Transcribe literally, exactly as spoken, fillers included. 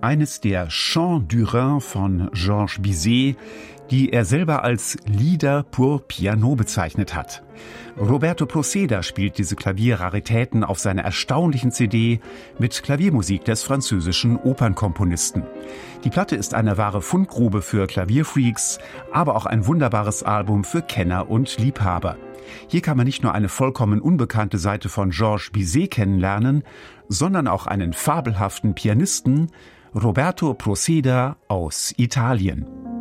eines der Chants du Rhin von Georges Bizet, die er selber als Lieder pour Piano bezeichnet hat. Roberto Proceda spielt diese Klavierraritäten auf seiner erstaunlichen C D mit Klaviermusik des französischen Opernkomponisten. Die Platte ist eine wahre Fundgrube für Klavierfreaks, aber auch ein wunderbares Album für Kenner und Liebhaber. Hier kann man nicht nur eine vollkommen unbekannte Seite von Georges Bizet kennenlernen, sondern auch einen fabelhaften Pianisten, Roberto Proceda aus Italien.